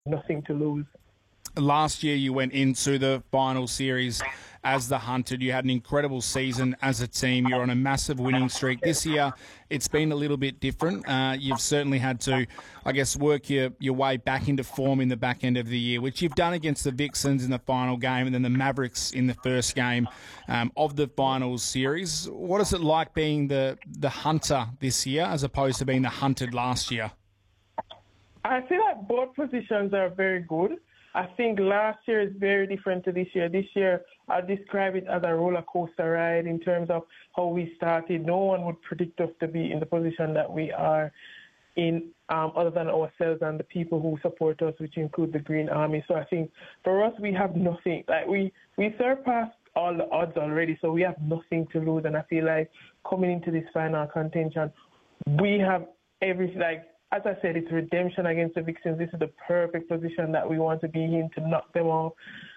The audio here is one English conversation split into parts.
nothing to lose. Last year you went into the final series as the Hunted. You had an incredible season as a team. You're on a massive winning streak. This year it's been a little bit different. You've certainly had to, I guess, work your way back into form in the back end of the year, which you've done against the Vixens in the final game and then the Mavericks in the first game of the finals series. What is it like being the hunter this year as opposed to being the hunted last year? I feel like both positions are very good. I think last year is very different to this year. This year, I'll describe it as a roller coaster ride in terms of how we started. No one would predict us to be in the position that we are in, other than ourselves and the people who support us, which include the Green Army. So I think for us, we have nothing. Like we surpassed all the odds already, so we have nothing to lose. And I feel like coming into this final contention, we have everything. Like, as I said, it's redemption against the Vixens. This is the perfect position that we want to be in to knock them off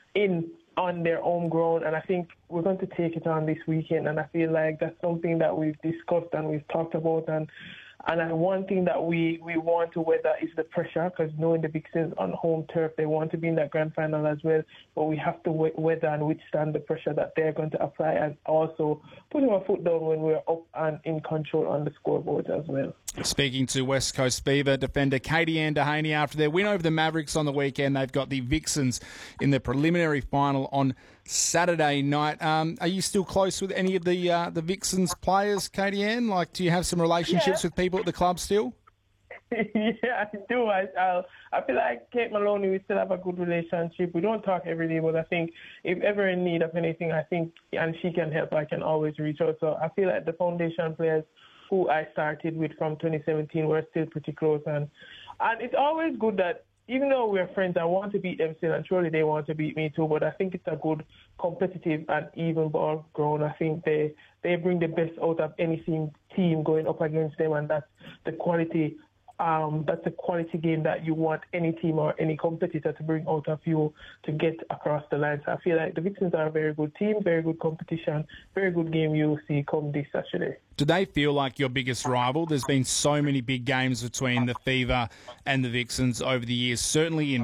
on their own ground. And I think we're going to take it on this weekend. And I feel like that's something that we've discussed and we've talked about. And one thing that we want to weather is the pressure, because knowing the Vixens on home turf, they want to be in that grand final as well. But we have to weather and withstand the pressure that they're going to apply, and also putting our foot down when we're up and in control on the scoreboard as well. Speaking to West Coast Fever defender Katie-Ann Dehaney, after their win over the Mavericks on the weekend, they've got the Vixens in the preliminary final on Saturday night. Are you still close with any of the Vixens players, Katie-Ann? Like, do you have some relationships with people at the club still? Yeah, I do. I feel like Kate Maloney, we still have a good relationship. We don't talk every day, but I think if ever in need of anything, I think, and she can help, I can always reach out. So I feel like the foundation players who I started with from 2017 were still pretty close. And it's always good that even though we're friends, I want to beat them still, and surely they want to beat me too. But I think it's a good, competitive and even ball ground. I think they bring the best out of any team going up against them, and that's the quality. That's a quality game that you want any team or any competitor to bring out of you to get across the line. So I feel like the Vixens are a very good team, very good competition, very good game you'll see come this Saturday. Do they feel like your biggest rival? There's been so many big games between the Fever and the Vixens over the years, certainly in